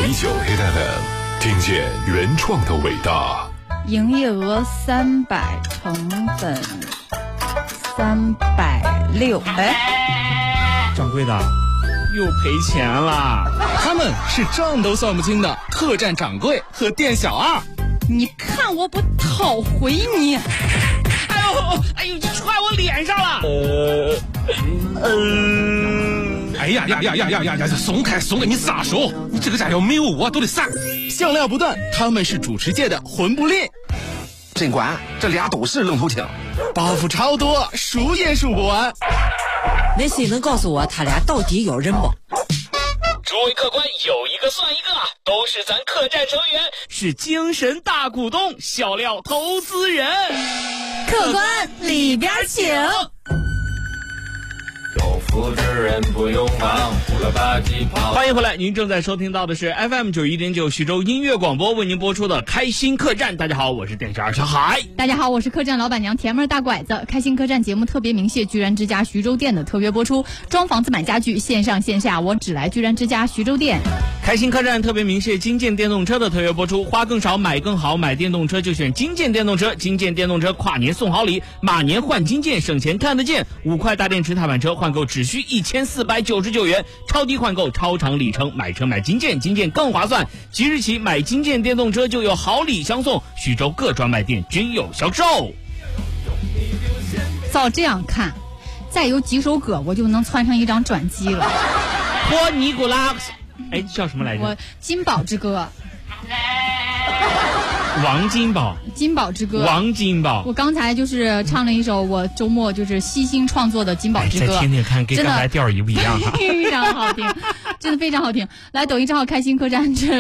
Hit FM， 听见原创的伟大。 营业额300，成本360。 掌柜的，又赔钱了。 他们是账都算不清的客栈掌柜和店小二。 你看我不讨回你！ 哎呦，你踹我脸上了！ 哎呀，松开，你撒手！你这个家要没有我都得散。 笑料不断，他们是主持界的魂不吝。 尽管这俩都是愣头青， 包袱超多，数也数不完。 那谁能告诉我他俩到底有人不？ 诸位客官，有一个算一个，都是咱客栈成员， 是精神大股东，笑料投资人。 客官里边请。 有福之人不用忙，胡了吧唧跑。 欢迎回来，您正在收听到的是 FM91.9 徐州音乐广播为您播出的开心客栈。大家好，我是店长小海。 大家好，我是客栈老板娘甜妹大拐子。开心客栈节目特别鸣谢居然之家徐州店的特约播出，装房子买家具，线上线下我只来居然之家徐州店。 开心客栈特别鸣谢金建电动车的特约播出，花更少买更好，买电动车就选金建电动车。金建电动车跨年送好礼，马年换金建，省钱看得见。5块大电池踏板车换购只需1499元，超低换购超长里程，买车买金建，金建更划算。即日起买金建电动车就有好礼相送，徐州各专卖店均有销售。 照这样看，再有几首歌我就能窜成一张专辑了。 托尼古拉斯，叫什么来着？ 我金宝之歌。 王金宝， 金宝之歌， 王金宝。 我刚才就是唱了一首我周末就是悉心创作的金宝之歌， 再听听看，跟刚才调一不一样？ 非常好听，真的非常好听。来，抖音账号开心客栈